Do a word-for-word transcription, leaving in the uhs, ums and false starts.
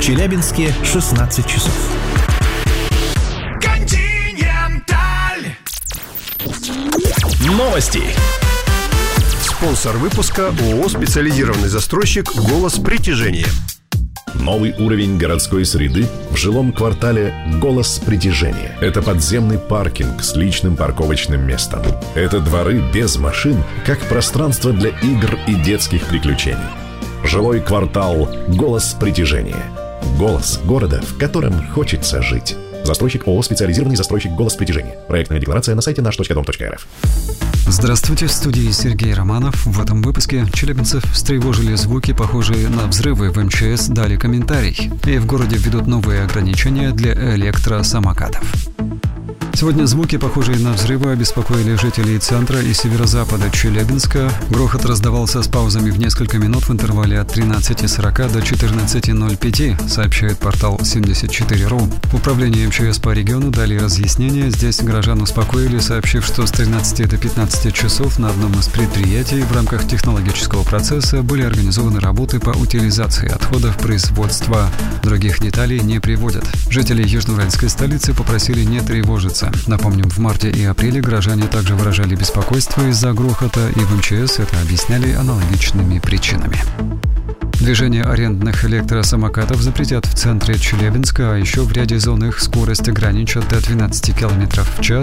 Челябинске шестнадцать часов. Континенталь. Новости. Спонсор выпуска ООО «Специализированный застройщик «Голос притяжения». Новый уровень городской среды в жилом квартале «Голос притяжения». Это подземный паркинг с личным парковочным местом. Это дворы без машин, как пространство для игр и детских приключений. Жилой квартал «Голос притяжения». Голос города, в котором хочется жить. Застройщик ООО «Специализированный застройщик «Голос притяжения». Проектная декларация на сайте наш точка дом точка эр эф. Здравствуйте, в студии Сергей Романов. В этом выпуске челябинцев встревожили звуки, похожие на взрывы. В эм че эс дали комментарий. И в городе введут новые ограничения для электросамокатов. Сегодня звуки, похожие на взрывы, обеспокоили жителей центра и северо-запада Челябинска. Грохот раздавался с паузами в несколько минут в интервале от тринадцати сорока до четырнадцати ноль пять, сообщает портал семьдесят четыре точка ру. Управление эм че эс по региону дали разъяснения. Здесь горожан успокоили, сообщив, что с тринадцати до пятнадцати часов на одном из предприятий в рамках технологического процесса были организованы работы по утилизации отходов производства. Других деталей не приводят. Жители южноуральской столицы попросили не тревожиться. Напомним, в марте и апреле горожане также выражали беспокойство из-за грохота, и в эм че эс это объясняли аналогичными причинами. Движение арендных электросамокатов запретят в центре Челябинска, а еще в ряде зон их скорость ограничат до двенадцати километров в час.